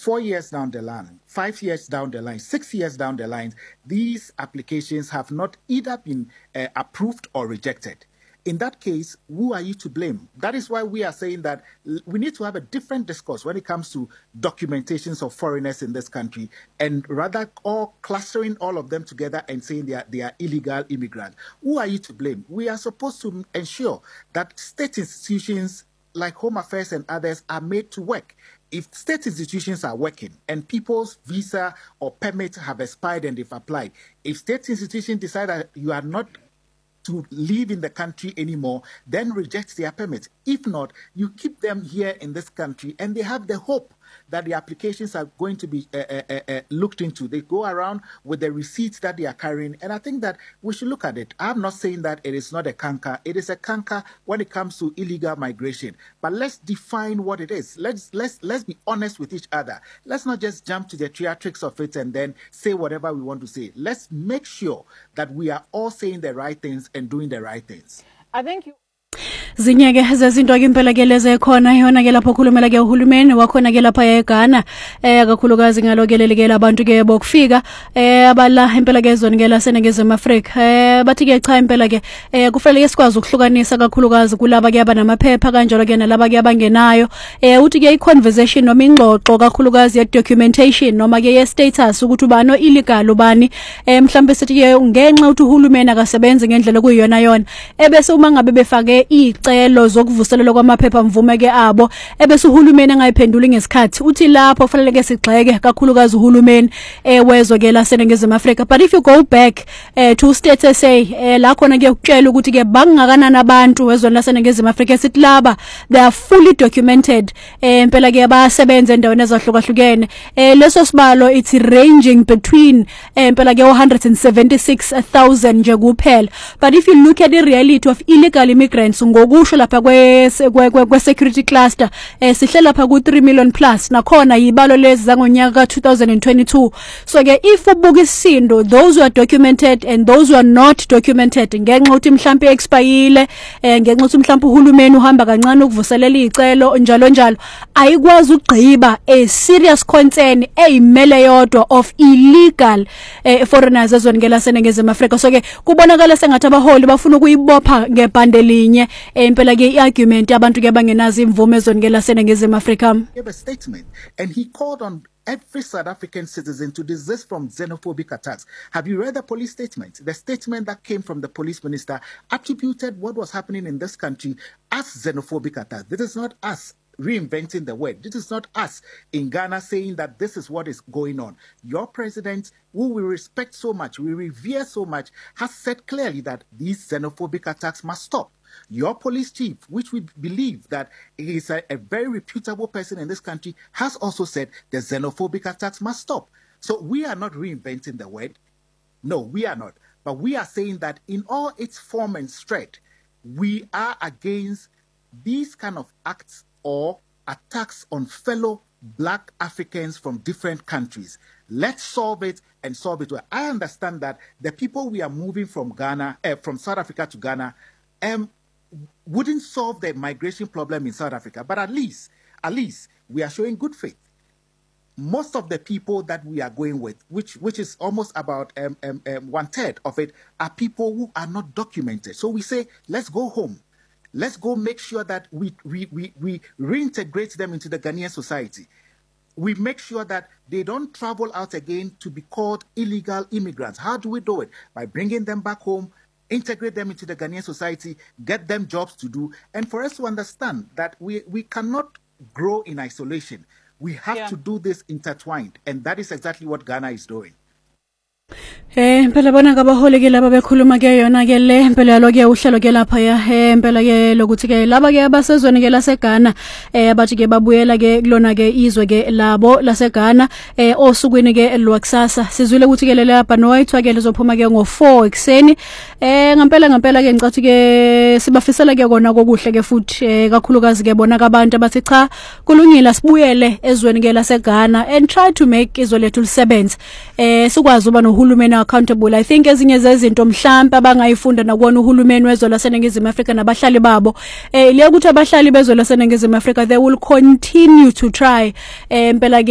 4 years down the line, 5 years down the line, 6 years down the line, these applications have not either been approved or rejected. In that case, who are you to blame? That is why we are saying that we need to have a different discourse when it comes to documentations of foreigners in this country, and rather all clustering all of them together and saying they are illegal immigrants. Who are you to blame? We are supposed to ensure that state institutions like Home Affairs and others are made to work. If state institutions are working and people's visa or permit have expired and they've applied, if state institutions decide that you are not to live in the country anymore, then reject their permit. If not, you keep them here in this country and they have the hope that the applications are going to be looked into. They go around with the receipts that they are carrying, and I think that we should look at it. I'm not saying that it is not a canker. It is a canker when it comes to illegal migration. But let's define what it is. Let's be honest with each other. Let's not just jump to the theatrics of it and then say whatever we want to say. Let's make sure that we are all saying the right things and doing the right things. I think you Zinyeke zezinto ke impela ke leze khona yona ke lapho khulumela ke uhulumeni wakhona ke lapha eGhana kakhulukazi ngalokelelekela abantu ke bokufika abala impela ke ezweni ke laseNingizimu Afrika bathi ke cha impela ke kufanele sikwazi ukuhlukanisa kakhulukazi kulaba ke abanamaphepha kanjalo ke nalaba ke abangenayo uthi ke iconversation noma ingxoxo kakhulukazi ye documentation noma ke ye status ukuthi ubani illegal ubani mhlambe sithi ke ngenxa ukuthi uhulumeni akasebenzi ngendlela kuyiyona yona ebese uma ngabe befake icelo zokuvuselelwa kwamaphepha mvume ke abo ebese uhulumeni engayiphenduli ngesikhathi uthi lapho kufanele ke sigxeke kakhulukazi uhulumeni wezwe ke laseNingizimu Afrika. But if you go back to state SA la khona ke ukutshela ukuthi ke bangakanana abantu wezweni laseNingizimu Afrika sithi laba they are fully documented impela ke basebenza endaweni ezahlukahlukene leso sibalo it's ranging between impela ke 176,000 nje kuphela. But if you look at the reality of illegal immigrants ngokusho lapha kwe security cluster sihlela lapha ku 3 million plus nakhona yibalo lezi zangonyaka ka 2022. So ke if ubuka isindo those who are documented and those who are not documented ngenxa uthi mhlambe expire ngenxa uthi mhlambe uhulumeni uhamba kancane ukuvuselela izicelo njalo njalo ayikwazi ukugqiba a serious concern eyimele yodwa of illegal foreigners ezweni ke laseNingizimu Afrika. So ke kubonakala sengathi abaholi bafuna ukuyibopha ngebhande linye impela ke iargument abantu ke bangenazi imvume ezweni ke laseNingizimu Afrika. He gave a statement and he called on every South African citizen to desist from xenophobic attacks. Have you read the police statement? The statement that came from the police minister attributed what was happening in this country as xenophobic attacks. This is not us reinventing the word. This is not us in Ghana saying that this is what is going on. Your president, who we respect so much, we revere so much, has said clearly that these xenophobic attacks must stop. Your police chief, which we believe that he is a very reputable person in this country, has also said the xenophobic attacks must stop. So we are not reinventing the word. No, we are not. But we are saying that in all its form and strength, we are against these kind of acts or attacks on fellow Black Africans from different countries. Let's solve it and solve it well. I understand that the people we are moving from Ghana, from South Africa to Ghana, wouldn't solve the migration problem in South Africa, but at least we are showing good faith. Most of the people that we are going with, which is almost about 1/3 of it, are people who are not documented. So we say, let's go home. Let's go make sure that we reintegrate them into the Ghanaian society. We make sure that they don't travel out again to be called illegal immigrants. How do we do it? By bringing them back home, integrate them into the Ghanaian society, get them jobs to do, and for us to understand that we cannot grow in isolation. We have to do this intertwined, and that is exactly what Ghana is doing. Phela bona ngabaholi ke laba bekhuluma ke yona ke le phela lo ke uhlelo ke lapha ya phela ke lokuthi ke laba ke abasezweni ke laseGhana abathi ke babuyela ke kulona ke izwe ke labo laseGhana osukwini ke lwakusasa sizwile ukuthi ke lele lapha noyithwa ke lizophuma ke ngo4 ekseni ngempela ke ngicathi ke sibafisela ke kona kokuhle ke futhi kakhulukazi ke bona abantu abathi cha kulungile sibuyele ezweni ke laseGhana and try to make izwe lethu lisebenze sikwazi uba nohulumeni accountable. I think ezinye zezinto mhlawumbe abangayifunda nakuona uhulumeni wezwe laseNingizimu Afrika nabahlali babo liya ukuthi abahlali bezwe laseNingizimu Afrika they will continue to try impela